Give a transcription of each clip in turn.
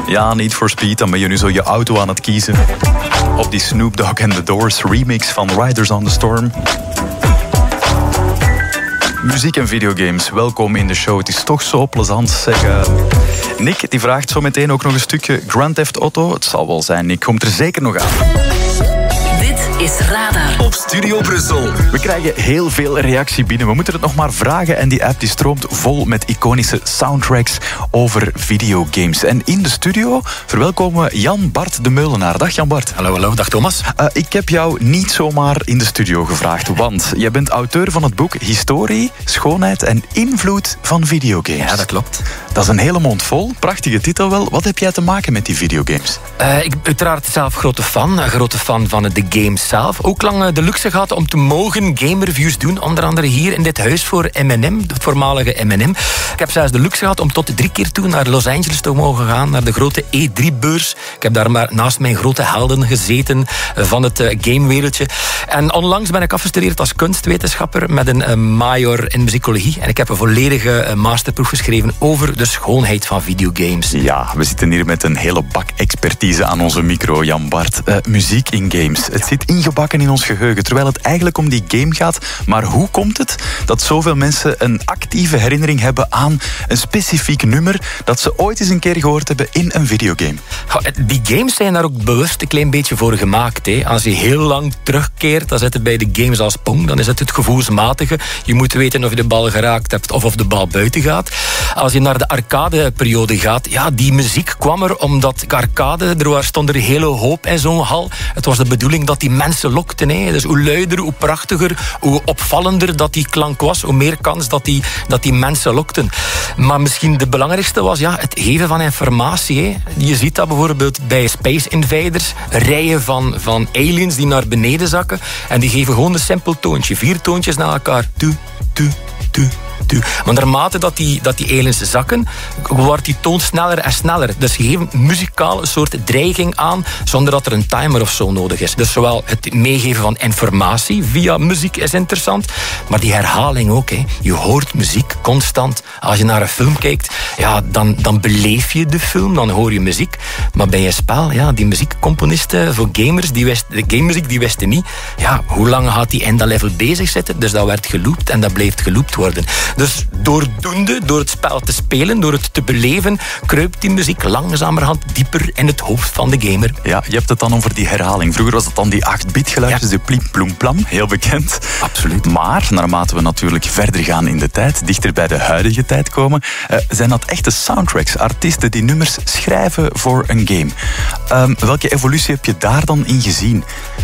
Ja, Need for Speed, dan ben je nu zo je auto aan het kiezen. Op die Snoop Dogg and The Doors remix van Riders on the Storm. Muziek en videogames, welkom in de show. Het is toch zo plezant, zeg. Nick die vraagt zo meteen ook nog een stukje Grand Theft Auto. Het zal wel zijn, Nick, komt er zeker nog aan. Is Radar op Studio Brussel. We krijgen heel veel reactie binnen. We moeten het nog maar vragen en die app die stroomt vol met iconische soundtracks over videogames. En in de studio verwelkomen we Jan Bart de Meulenaar. Dag Jan Bart. Hallo, dag Thomas. Ik heb jou niet zomaar in de studio gevraagd, want jij bent auteur van het boek Historie, Schoonheid en Invloed van Videogames. Ja, dat klopt. Dat is een hele mond vol. Prachtige titel wel. Wat heb jij te maken met die videogames? Ik ben uiteraard zelf grote fan van de games zelf. Ook lang de luxe gehad om te mogen gamereviews doen. Onder andere hier in dit huis voor M&M, het voormalige M&M. Ik heb zelfs de luxe gehad om tot 3 keer toe naar Los Angeles te mogen gaan, naar de grote E3-beurs. Ik heb daar maar naast mijn grote helden gezeten van het gamewereldje. En onlangs ben ik afgestudeerd als kunstwetenschapper met een major in muzikologie. En ik heb een volledige masterproef geschreven over de schoonheid van videogames. Ja, we zitten hier met een hele bak expertise aan onze micro, Jan Bart. Muziek in games. Het zit ingebakken in ons geheugen, terwijl het eigenlijk om die game gaat. Maar hoe komt het dat zoveel mensen een actieve herinnering hebben aan een specifiek nummer dat ze ooit eens een keer gehoord hebben in een videogame? Die games zijn daar ook bewust een klein beetje voor gemaakt. Hè. Als je heel lang terugkeert, dan zit het bij de games als Pong. Dan is het gevoelsmatige. Je moet weten of je de bal geraakt hebt of de bal buiten gaat. Als je naar de arcadeperiode gaat, ja, die muziek kwam er omdat arcade, er stond er een hele hoop in zo'n hal. Het was de bedoeling dat die mensen lokten. Hè. Dus hoe luider, hoe prachtiger, hoe opvallender dat die klank was, hoe meer kans dat die mensen lokten. Maar misschien de belangrijkste was het geven van informatie. Hè. Je ziet dat bijvoorbeeld bij Space Invaders, rijen van aliens die naar beneden zakken en die geven gewoon een simpel toontje. 4 toontjes na elkaar. Tu, tu, tu. Maar naarmate dat die aliens zakken, wordt die toon sneller en sneller. Dus je geeft muzikaal een soort dreiging aan, zonder dat er een timer of zo nodig is. Dus zowel het meegeven van informatie via muziek is interessant, maar die herhaling ook. Hè. Je hoort muziek constant. Als je naar een film kijkt, dan beleef je de film, dan hoor je muziek. Maar bij een spel, die muziekcomponisten voor gamers, de gamemuziek, die wisten niet hoe lang gaat die in dat level bezig zitten. Dus dat werd geloopt en dat bleef geloopt worden. Dus door het spel te spelen, door het te beleven, kruipt die muziek langzamerhand dieper in het hoofd van de gamer. Ja, je hebt het dan over die herhaling. Vroeger was het dan die 8-bit geluidjes, de pliep, ploem, plam, heel bekend. Absoluut. Maar, naarmate we natuurlijk verder gaan in de tijd, dichter bij de huidige tijd komen, zijn dat echte soundtracks, artiesten die nummers schrijven voor een game. Welke evolutie heb je daar dan in gezien?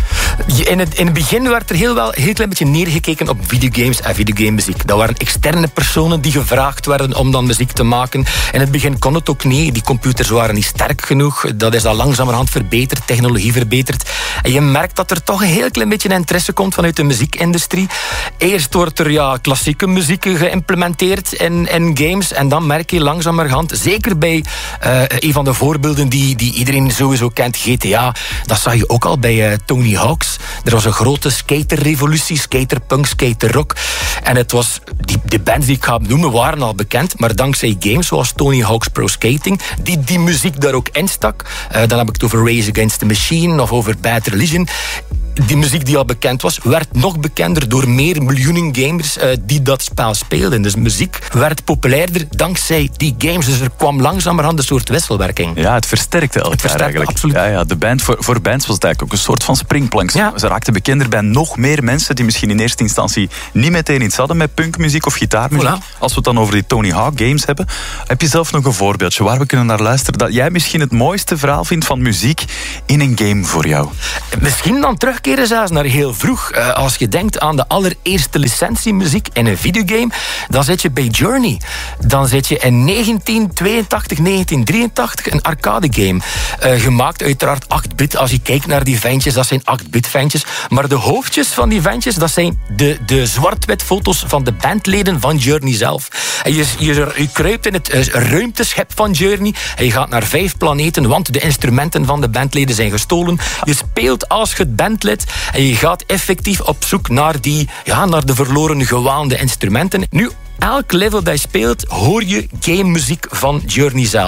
In het begin werd er heel klein beetje neergekeken op videogames en videogamemuziek. Dat waren externe personen die gevraagd werden om dan muziek te maken. In het begin kon het ook niet. Die computers waren niet sterk genoeg. Dat is al langzamerhand verbeterd, technologie verbeterd. En je merkt dat er toch een heel klein beetje interesse komt vanuit de muziekindustrie. Eerst wordt er klassieke muziek geïmplementeerd in games. En dan merk je langzamerhand, zeker bij een van de voorbeelden die iedereen sowieso kent, GTA. Dat zag je ook al bij Tony Hawk's. Er was een grote skaterrevolutie, skaterpunk, skaterrock. En het was, de bands die ik ga noemen waren al bekend, maar dankzij games zoals Tony Hawk's Pro Skating, die muziek daar ook instak. Dan heb ik het over Rage Against the Machine of over Bad Religion. Die muziek die al bekend was, werd nog bekender door meer miljoenen gamers die dat spel speelden. Dus muziek werd populairder dankzij die games. Dus er kwam langzamerhand een soort wisselwerking. Ja, het versterkte elkaar eigenlijk. Absoluut. Ja, de band, voor bands was het eigenlijk ook een soort van springplank. Ja. Ze raakten bekender bij nog meer mensen die misschien in eerste instantie niet meteen iets hadden met punkmuziek of gitaarmuziek. Voilà. Als we het dan over die Tony Hawk games hebben. Heb je zelf nog een voorbeeldje waar we kunnen naar luisteren dat jij misschien het mooiste verhaal vindt van muziek in een game voor jou? Misschien dan terugkeren zelfs naar heel vroeg. Als je denkt aan de allereerste licentiemuziek in een videogame, dan zit je bij Journey. Dan zit je in 1982, 1983 een arcade game. Gemaakt uiteraard 8-bit. Als je kijkt naar die ventjes, dat zijn 8-bit ventjes. Maar de hoofdjes van die ventjes, dat zijn de zwart-wit foto's van de bandleden van Journey zelf. En je kruipt in het ruimteschip van Journey en je gaat naar 5 planeten, want de instrumenten van de bandleden zijn gestolen. Je speelt als het bandlid en je gaat effectief op zoek naar naar de verloren gewaande instrumenten. Nu, elk level dat je speelt, hoor je gamemuziek van Journey zelf.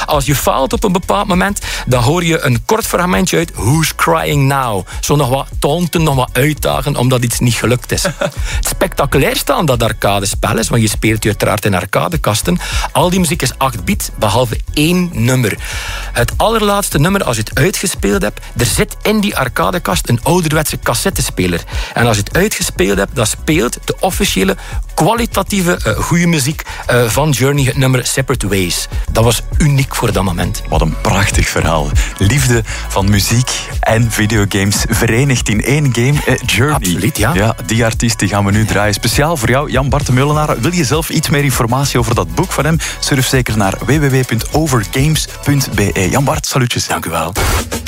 Als je faalt op een bepaald moment, dan hoor je een kort fragmentje uit Who's Crying Now? Zo nog wat taunten, nog wat uitdagen, omdat iets niet gelukt is. Het spectaculairste aan dat arcadespel is, want je speelt je uiteraard in arcadekasten, al die muziek is 8-bit, behalve 1 nummer. Het allerlaatste nummer, als je het uitgespeeld hebt, er zit in die arcadekast een ouderwetse cassettespeler. En als je het uitgespeeld hebt, dan speelt de officiële, kwalitatieve, goede muziek van Journey, het nummer Separate Ways. Dat was uniek voor dat moment. Wat een prachtig verhaal. Liefde van muziek en videogames verenigd in één game. Journey. Absoluut, ja. Ja, die artiest die gaan we nu draaien. Speciaal voor jou, Jan Bart de Meulenaar. Wil je zelf iets meer informatie over dat boek van hem? Surf zeker naar www.overgames.be. Jan Bart, salutjes. Dank u wel.